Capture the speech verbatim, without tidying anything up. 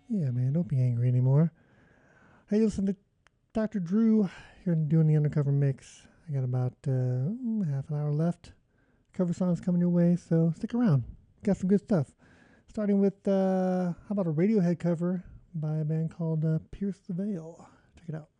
Yeah, man, don't be angry anymore. Hey, listen to Doctor Drew here doing the undercover mix. I got about uh, half an hour left. Cover songs coming your way, so stick around. Got some good stuff. Starting with, uh, how about a Radiohead cover by a band called uh, Pierce the Veil? Check it out.